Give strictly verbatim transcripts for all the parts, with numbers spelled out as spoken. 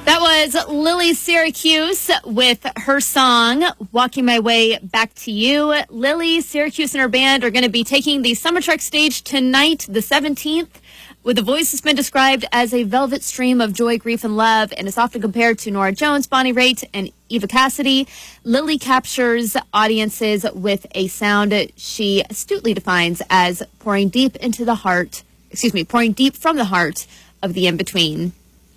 That was Lily Syracuse with her song, Walking My Way Back to You. Lily Syracuse and her band are going to be taking the Summer Trek stage tonight, the seventeenth, with a voice that's been described as a velvet stream of joy, grief, and love, and is often compared to Norah Jones, Bonnie Raitt, and Eva Cassidy. Lily captures audiences with a sound she astutely defines as pouring deep into the heart, excuse me, pouring deep from the heart of the in-between.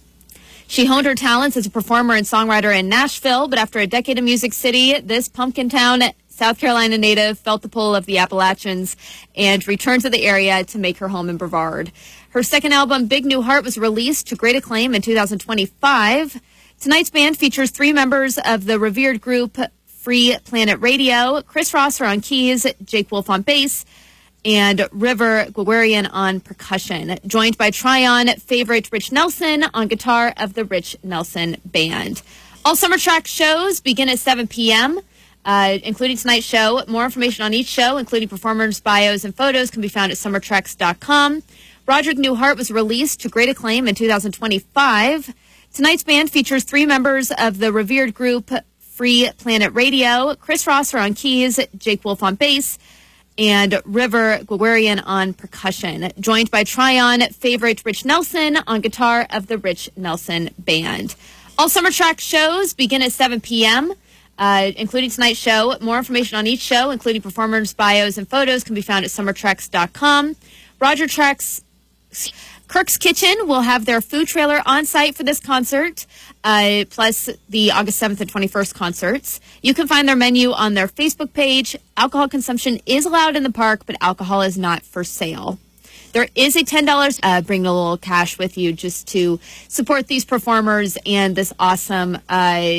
She honed her talents as a performer and songwriter in Nashville, but after a decade in Music City, this Pumpkin Town, South Carolina native felt the pull of the Appalachians and returned to the area to make her home in Brevard. Her second album, Big New Heart, was released to great acclaim in two thousand twenty-five. Tonight's band features three members of the revered group Free Planet Radio: Chris Rosser on keys, Jake Wolf on bass, and River Guerrian on percussion, joined by Tryon favorite Rich Nelson on guitar of the Rich Nelson Band. All Summer Trek shows begin at seven p.m., uh, including tonight's show. More information on each show, including performers' bios and photos, can be found at summer treks dot com. Broderick Newhart was released to great acclaim in two thousand twenty-five. Tonight's band features three members of the revered group Free Planet Radio: Chris Rosser on keys, Jake Wolf on bass, and River Guerrian on percussion, joined by Tryon favorite Rich Nelson on guitar of the Rich Nelson Band. All Summer Trek shows begin at seven p.m., uh, including tonight's show. More information on each show, including performers' bios and photos, can be found at summer treks dot com. Roger Trek's Kirk's Kitchen will have their food trailer on site for this concert, uh, plus the August seventh and twenty-first concerts. You can find their menu on their Facebook page. Alcohol consumption is allowed in the park, but alcohol is not for sale. There is a ten dollars, uh, bring a little cash with you just to support these performers and this awesome uh,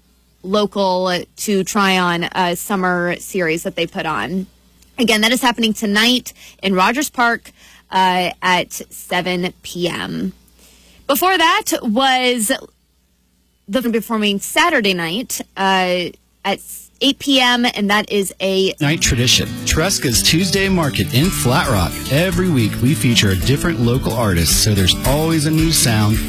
local to Tryon uh, summer series that they put on. Again, that is happening tonight in Rogers Park uh, at seven p.m. Before that was the performing Saturday night uh, at eight p.m., and that is a night tradition. Tresca's Tuesday Market in Flat Rock. Every week we feature a different local artist, so there's always a new sound